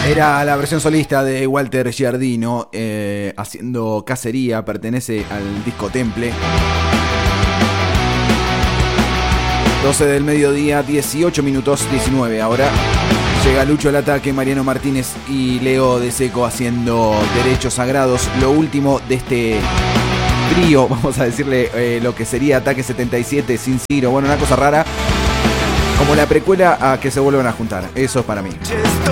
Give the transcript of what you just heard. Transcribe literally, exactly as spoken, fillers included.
Era la versión solista de Walter Giardino, eh, haciendo Cacería, pertenece al disco Temple. doce del mediodía, dieciocho minutos, diecinueve ahora. Llega Lucho al ataque, Mariano Martínez y Leo de Seco haciendo Derechos Sagrados. Lo último de este trío, vamos a decirle eh, lo que sería Ataque setenta y siete sin Ciro. Bueno, una cosa rara, como la precuela a que se vuelvan a juntar. Eso es para mí.